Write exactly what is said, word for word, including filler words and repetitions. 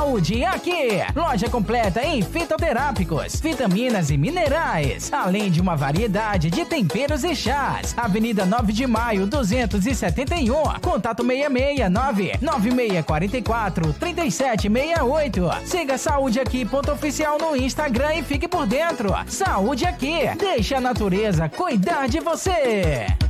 Saúde Aqui. Loja completa em fitoterápicos, vitaminas e minerais, além de uma variedade de temperos e chás. Avenida nove de Maio, duzentos e setenta e um. Contato seis seis nove, nove seis quatro quatro, três sete seis oito. Siga Saúde Aqui ponto oficial no Instagram e fique por dentro. Saúde Aqui, deixa a natureza cuidar de você.